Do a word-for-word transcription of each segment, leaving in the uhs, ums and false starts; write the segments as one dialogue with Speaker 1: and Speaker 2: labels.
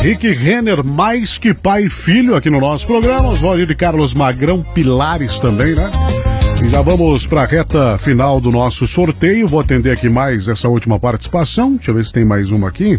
Speaker 1: Rick Renner, mais que pai e filho aqui no nosso programa. Os vozes de Carlos Magrão, Pilares também, né? E já vamos para a reta final do nosso sorteio. Vou atender aqui mais essa última participação. Deixa eu ver se tem mais uma aqui.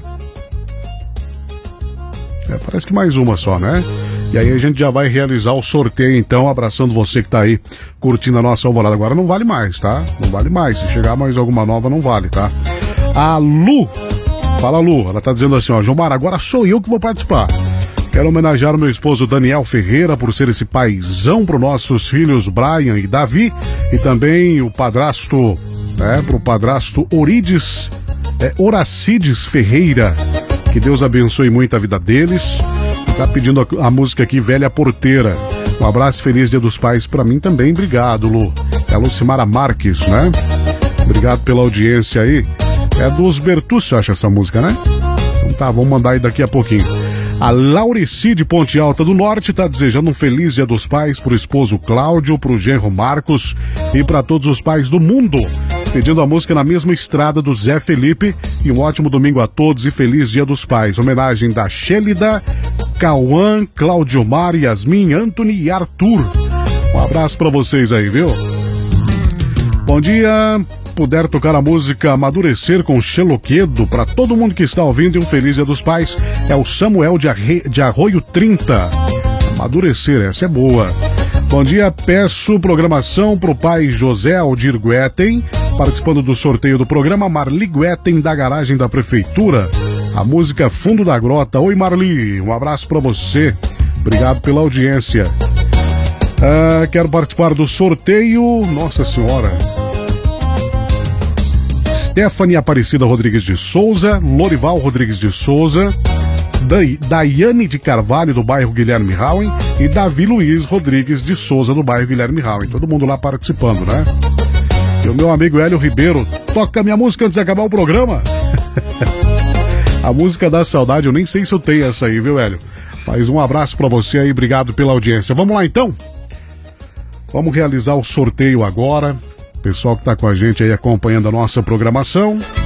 Speaker 1: É, parece que mais uma só, né? E aí a gente já vai realizar o sorteio, então, abraçando você que tá aí curtindo a nossa alvorada. Agora não vale mais, tá? Não vale mais. Se chegar mais alguma nova, não vale, tá? A Lu, fala Lu, ela tá dizendo assim, ó, Gilmar, agora sou eu que vou participar. Quero homenagear o meu esposo Daniel Ferreira por ser esse paizão para os nossos filhos Brian e Davi, e também o padrasto, né, pro padrasto Orides, é, Horacides Ferreira. Que Deus abençoe muito a vida deles. Tá pedindo a, a música aqui, Velha Porteira. Um abraço, feliz Dia dos Pais pra mim também. Obrigado, Lu. É a Lucimara Marques, né? Obrigado pela audiência aí. É dos Bertucci, acha essa música, né? Então tá, vamos mandar aí daqui a pouquinho. A Laurici de Ponte Alta do Norte tá desejando um feliz Dia dos Pais pro esposo Cláudio, pro genro Marcos e para todos os pais do mundo. Pedindo a música Na Mesma Estrada do Zé Felipe. E um ótimo domingo a todos e feliz Dia dos Pais. Homenagem da Xélida, Cauã, Cláudio Mar, Yasmin, Anthony e Arthur. Um abraço pra vocês aí, viu? Bom dia. Puder tocar a música Amadurecer com Xeloquedo para todo mundo que está ouvindo e um feliz Dia dos Pais. É o Samuel de, Arre... de Arroio trinta. Amadurecer, essa é boa. Bom dia, peço programação pro pai José Aldir Guetem, participando do sorteio do programa Marli Guetem da garagem da prefeitura. A música Fundo da Grota. Oi, Marli, um abraço pra você. Obrigado pela audiência. Ah, quero participar do sorteio. Nossa Senhora. Stephanie Aparecida Rodrigues de Souza, Lorival Rodrigues de Souza, Daiane de Carvalho, do bairro Guilherme Rauen, e Davi Luiz Rodrigues de Souza, do bairro Guilherme Rauen. Todo mundo lá participando, né? E o meu amigo Hélio Ribeiro, toca minha música antes de acabar o programa. A música da saudade, eu nem sei se eu tenho essa aí, viu, Hélio? Mas um abraço pra você aí, obrigado pela audiência. Vamos lá, então? Vamos realizar o sorteio agora. Pessoal que tá com a gente aí acompanhando a nossa programação.